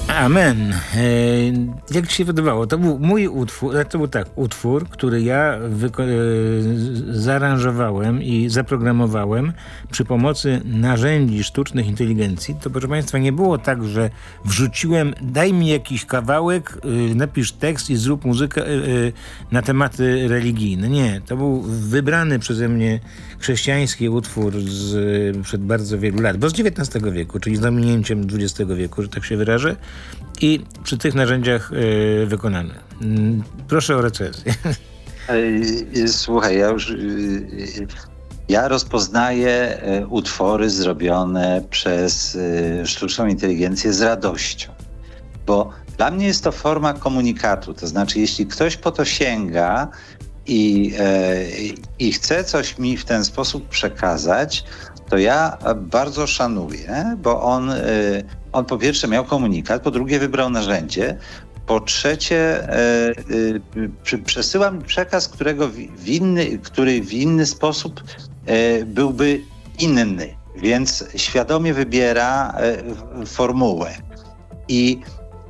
Amen. Jak ci się podobało? To był mój utwór, utwór, który ja zaaranżowałem i zaprogramowałem przy pomocy narzędzi sztucznych inteligencji. To, proszę Państwa, nie było tak, że wrzuciłem, daj mi jakiś kawałek, napisz tekst i zrób muzykę na tematy religijne. Nie, to był wybrany przeze mnie chrześcijański utwór przed bardzo wielu lat, bo z XIX wieku, czyli z ominięciem XX wieku, że tak się wyrażę. I przy tych narzędziach wykonane. Proszę o recenzję. Słuchaj, ja rozpoznaję utwory zrobione przez sztuczną inteligencję z radością, bo dla mnie jest to forma komunikatu. To znaczy, jeśli ktoś po to sięga i chce coś mi w ten sposób przekazać, to ja bardzo szanuję, bo on po pierwsze miał komunikat, po drugie wybrał narzędzie, po trzecie przesyła mi przekaz, który w inny sposób byłby inny, więc świadomie wybiera formułę. I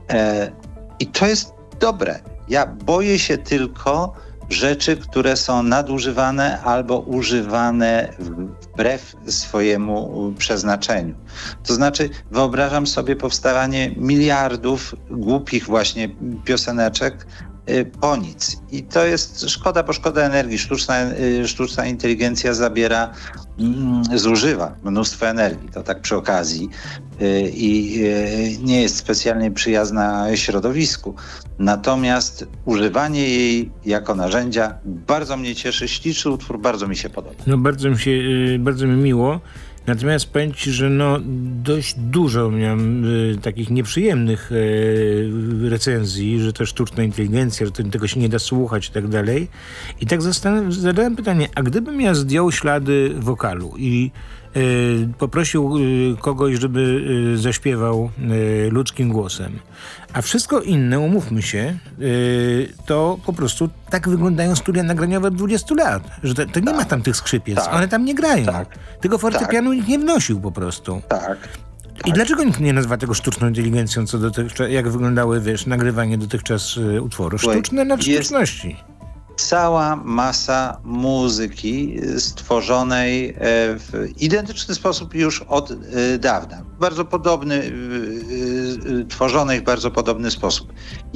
to jest dobre. Ja boję się tylko rzeczy, które są nadużywane albo używane wbrew swojemu przeznaczeniu. To znaczy, wyobrażam sobie powstawanie miliardów głupich właśnie pioseneczek po nic. I to jest szkoda, bo szkoda energii. Sztuczna inteligencja zużywa mnóstwo energii, to tak przy okazji, i nie jest specjalnie przyjazna środowisku. Natomiast używanie jej jako narzędzia bardzo mnie cieszy. Śliczny utwór, bardzo mi się podoba. No bardzo mi miło. Natomiast powiem ci, że dość dużo miałem takich nieprzyjemnych recenzji, że to sztuczna inteligencja, że tego się nie da słuchać i tak dalej. I tak zadałem pytanie, a gdybym ja zdjął ślady wokalu i poprosił kogoś, żeby zaśpiewał ludzkim głosem, a wszystko inne, umówmy się, to po prostu tak wyglądają studia nagraniowe od 20 lat, że to nie ma tam tych skrzypiec, one tam nie grają. Tego fortepianu nikt nie wnosił po prostu. I dlaczego nikt nie nazywa tego sztuczną inteligencją, co jak wyglądały, nagrywanie dotychczas utworów? Sztuczne nad sztuczności. Cała masa muzyki stworzonej w identyczny sposób już od dawna. Bardzo podobny, tworzonej w bardzo podobny sposób.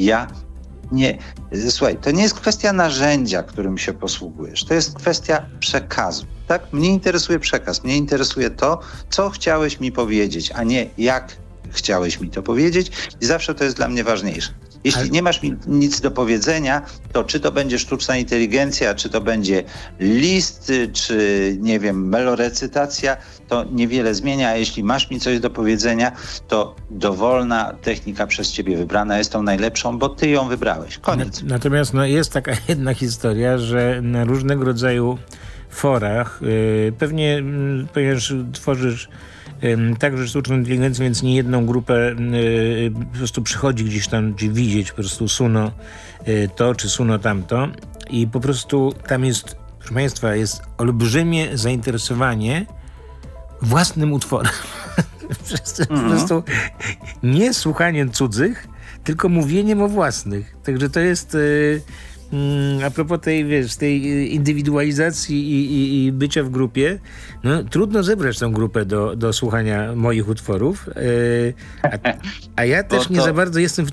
Słuchaj, to nie jest kwestia narzędzia, którym się posługujesz. To jest kwestia przekazu. Tak? Mnie interesuje przekaz. Mnie interesuje to, co chciałeś mi powiedzieć, a nie jak chciałeś mi to powiedzieć. I zawsze to jest dla mnie ważniejsze. Jeśli nie masz mi nic do powiedzenia, to czy to będzie sztuczna inteligencja, czy to będzie list, czy nie wiem, melorecytacja, to niewiele zmienia. A jeśli masz mi coś do powiedzenia, to dowolna technika przez ciebie wybrana jest tą najlepszą, bo ty ją wybrałeś. Koniec. Natomiast jest taka jedna historia, że na różnego rodzaju forach, pewnie ponieważ tworzysz także sztuczną inteligencję, więc nie jedną grupę po prostu przychodzi gdzieś tam, gdzie widzieć po prostu suno to, czy suno tamto i po prostu tam jest, proszę Państwa, jest olbrzymie zainteresowanie własnym utworem. Po prostu nie słuchaniem cudzych, tylko mówieniem o własnych. Także to jest a propos tej indywidualizacji i bycia w grupie, trudno zebrać tą grupę do słuchania moich utworów, a ja też nie za bardzo jestem w